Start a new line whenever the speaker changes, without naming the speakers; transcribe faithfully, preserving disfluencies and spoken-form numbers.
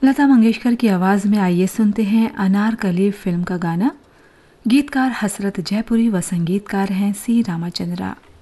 लता मंगेशकर की आवाज़ में आइए सुनते हैं अनारकली फिल्म का गाना। गीतकार हसरत जयपुरी व संगीतकार हैं सी रामाचंद्रा।